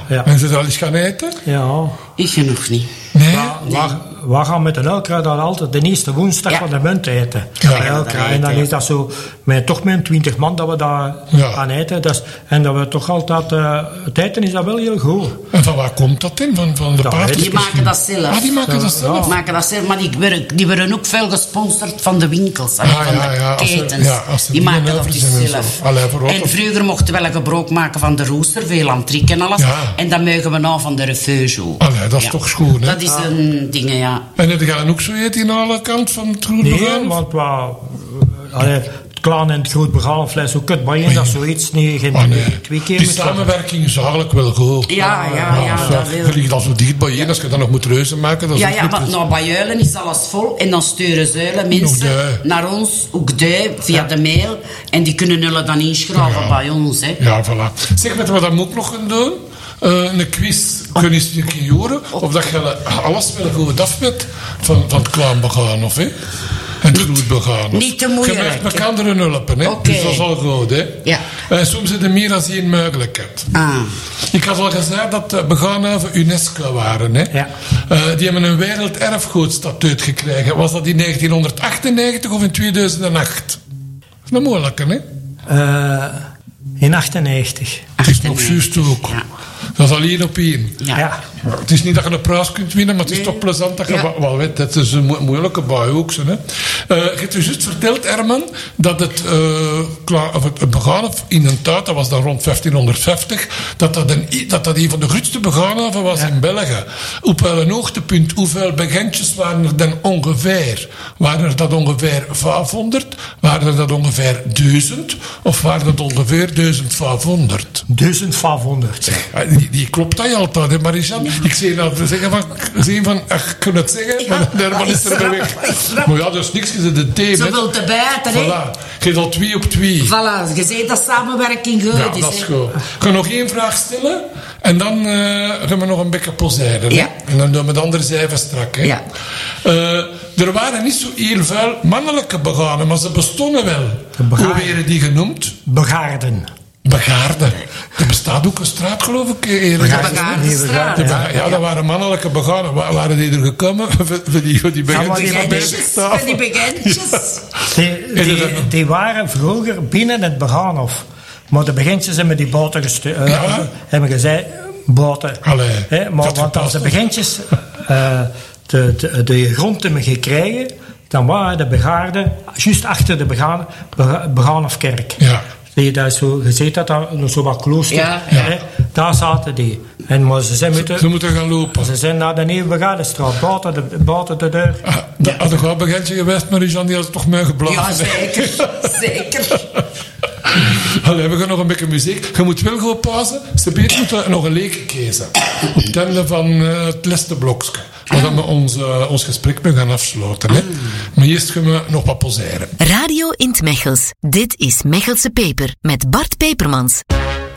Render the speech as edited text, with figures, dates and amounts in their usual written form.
Ja. En ze al eens gaan eten? Ja. Ik nog niet. Nee? We gaan met de Elkra dan altijd de eerste woensdag van de munt eten. Ja. En dan is dat zo, toch met 20 man dat we daar aan eten. En dat we toch altijd, het eten is dat wel heel goed. En van waar komt dat in? Van de paard? Die maken dat zelf. Ah, die maken dat zelf? Die maken dat zelf, maar die worden ook veel gesponsord van de winkels. Van de ketens. Als ze die maken dat dus zijn zelf. En vroeger mochten we wel gebruik maken van de rooster, veel aan trick en alles. Ja. En dan mogen we nou van de refugio. Dat is toch schoon, hè? Dat is een ding, ja. En heb je dan ook zo eten in alle kant van het groot begaan? Nee, want het klein en het groot begaan vlees ook het bijen, dat is zoiets niet. Twee keer die samenwerking is eigenlijk wel goed. Ja, je ligt al zo dicht bij je, als je dan nog moet reuzen maken. Dat is maar bij Juilen is alles vol en dan sturen zuilen mensen naar ons, ook via de mail. En die kunnen jullie dan inschrijven bij ons. Hè. Ja, voilà. Zeg, met wat we ook nog gaan doen? Een quiz. Kun je eens een keer horen of dat je alles wel goed af bent van het klein begaan, of hè? En het groot begaan. Niet te moeilijk. Je merkt elkaar hulpen, hè? Okay. Dus dat is al goed, hè? Ja. Soms is er meer dan één mogelijkheid. Ik had al gezegd dat de begaanhaven UNESCO waren, hè? Ja. Die hebben een werelderfgoedstatuut gekregen. Was dat in 1998 of in 2008? Dat is een moeilijke, hè? In 98. Het is nog juist ook. Ja. Dat is alleen op één. Ja. Het is niet dat je een prijs kunt winnen, maar het is toch plezant dat je wel weet. Het is een moeilijke bui ook. Zo, hè. Je hebt u juist verteld, Herman, dat het begaan in een tijd, dat was dan rond 1550, dat een van de grootste begaanhaven was in België. Op een hoogtepunt, hoeveel begentjes waren er dan ongeveer? Waren er dat ongeveer 500? Waren er dat ongeveer 1000? Of waren het ongeveer 1500? 1500. Die klopt dat altijd, hè, Marijan? Ik zie dat zeggen van, ik kan het zeggen, maar Herman is er weg. Maar ja, dat is niks, je zit de thee. Zoveel te bijten, hè? Voilà, je hebt al 2 op 2. Voilà, je ziet dat samenwerking goed is. Ja, dat is goed. Ik ga nog 1 vraag stellen en dan gaan we nog een beetje poseren. Ja. En dan doen we de andere zijven strak. Hè. Ja. Er waren niet zo heel veel mannelijke beganen, maar ze bestonden wel. Hoe werden die genoemd? Begaarden. Begaarden. Er bestaat ook een straat, geloof ik. Begaardenstraat. Ja, dat waren mannelijke beganen. Waar waren die er gekomen? Voor die begentjes. Voor die begentjes. Die waren vroeger binnen het begaanhof. Maar de begentjes hebben die boten hebben gezegd, boten. Want als de begentjes de grond hebben gekregen, dan waren de begaarden juist achter de begaanhofkerk. Ja. Dat zo, je ziet dat daar zo wat klooster. Daar zaten die. Maar ze moeten gaan lopen. Ze zijn naar de Nieuwe Begaardenstraat, buiten de deur. Had ik wel een begintje geweest, maar die had toch mee geblazen. Ja, zeker. Allee, we gaan nog een beetje muziek. Je moet wel gewoon pauzen. Ze moeten nog een leken kiezen. Op het einde van het laatste blokje. Waar we ons gesprek mee gaan afsluiten. Hè. Maar eerst gaan we nog wat poseren. Radio in 't Mechels. Dit is Mechelse Peper met Bart Pepermans.